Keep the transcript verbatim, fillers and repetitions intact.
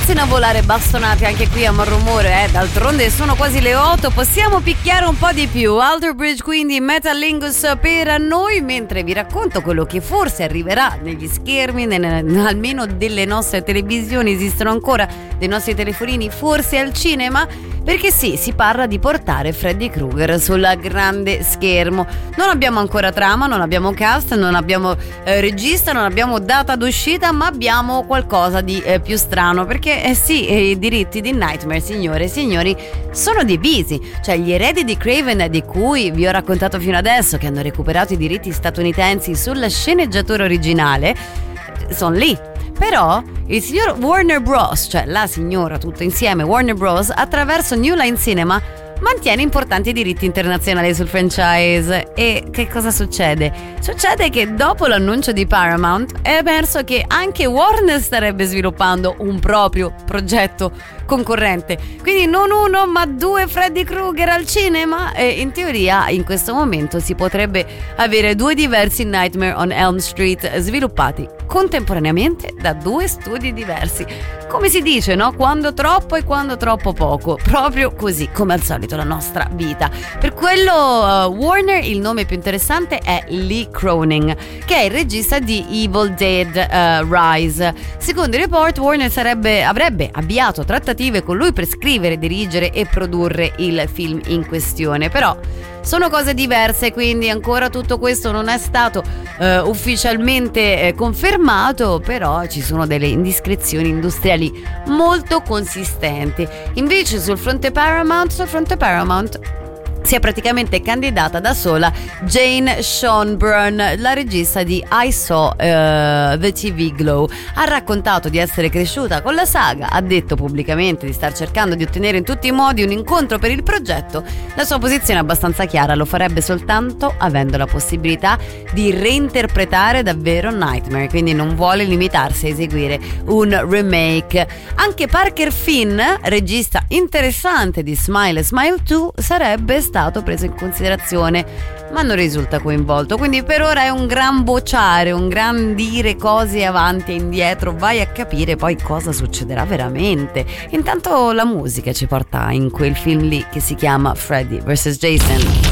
iniziano a volare bastonati anche qui a Malrumore, eh? D'altronde sono quasi le otto, possiamo picchiare un po' di più. Alter Bridge, quindi Metalingus per noi, mentre vi racconto quello che forse arriverà negli schermi, nel, almeno delle nostre televisioni, esistono ancora dei nostri telefonini, forse al cinema, perché sì, si parla di portare Freddy Krueger sul grande schermo. Non abbiamo ancora trama, non abbiamo cast, non abbiamo eh, regista, non abbiamo data d'uscita, ma abbiamo qualcosa di eh, più strano, perché eh sì, eh, i diritti di Nightmare, signore e signori, sono divisi. Cioè gli eredi di Craven, di cui vi ho raccontato fino adesso, che hanno recuperato i diritti statunitensi sulla sceneggiatura originale, sono lì. Però il signor Warner Bros., cioè la signora tutta insieme Warner Bros., attraverso New Line Cinema mantiene importanti diritti internazionali sul franchise. E che cosa succede? Succede che dopo l'annuncio di Paramount è emerso che anche Warner starebbe sviluppando un proprio progetto concorrente, quindi non uno ma due Freddy Krueger al cinema, e in teoria in questo momento si potrebbe avere due diversi Nightmare on Elm Street sviluppati contemporaneamente da due studi diversi. Come si dice, no? Quando troppo e quando troppo poco, proprio così, come al solito la nostra vita. Per quello uh, Warner, il nome più interessante è Lee Cronin, che è il regista di Evil Dead uh, Rise. Secondo il report, Warner sarebbe, avrebbe avviato trattative con lui per scrivere, dirigere e produrre il film in questione, però sono cose diverse, quindi ancora tutto questo non è stato eh, ufficialmente eh, confermato, però ci sono delle indiscrezioni industriali molto consistenti. Invece sul fronte Paramount, sul fronte Paramount si è praticamente candidata da sola Jane Schonbrun, la regista di I Saw uh, the T V Glow. Ha raccontato di essere cresciuta con la saga, ha detto pubblicamente di star cercando di ottenere in tutti i modi un incontro per il progetto. La sua posizione è abbastanza chiara: lo farebbe soltanto avendo la possibilità di reinterpretare davvero Nightmare, quindi non vuole limitarsi a eseguire un remake. Anche Parker Finn, regista interessante di Smile e Smile due, sarebbe stato preso in considerazione, ma non risulta coinvolto, quindi per ora è un gran bocciare, un gran dire cose avanti e indietro, vai a capire poi cosa succederà veramente. Intanto la musica ci porta in quel film lì che si chiama Freddy versus Jason.